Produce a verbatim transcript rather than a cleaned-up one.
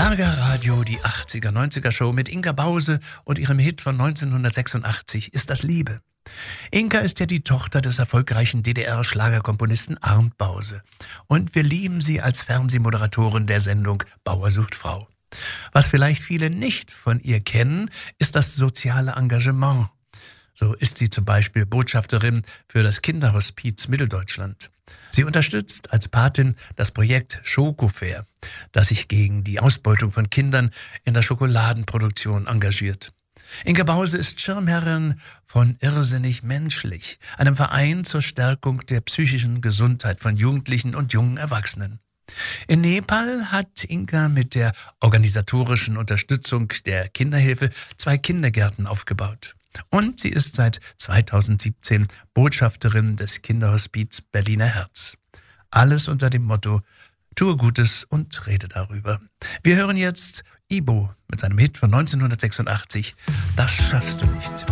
Schlagerradio, die achtziger, neunziger Show mit Inka Bause und ihrem Hit von neunzehnhundertsechsundachtzig Ist das Liebe. Inka ist ja die Tochter des erfolgreichen D D R-Schlagerkomponisten Arndt Bause. Und wir lieben sie als Fernsehmoderatorin der Sendung Bauer sucht Frau. Was vielleicht viele nicht von ihr kennen, ist das soziale Engagement. So ist sie zum Beispiel Botschafterin für das Kinderhospiz Mitteldeutschland. Sie unterstützt als Patin das Projekt Schokofair, das sich gegen die Ausbeutung von Kindern in der Schokoladenproduktion engagiert. Inka Bause ist Schirmherrin von Irrsinnig Menschlich, einem Verein zur Stärkung der psychischen Gesundheit von Jugendlichen und jungen Erwachsenen. In Nepal hat Inka mit der organisatorischen Unterstützung der Kinderhilfe zwei Kindergärten aufgebaut. Und sie ist seit zweitausendsiebzehn Botschafterin des Kinderhospiz Berliner Herz. Alles unter dem Motto: Tue Gutes und rede darüber. Wir hören jetzt Ibo mit seinem Hit von neunzehnhundertsechsundachtzig, Das schaffst du nicht.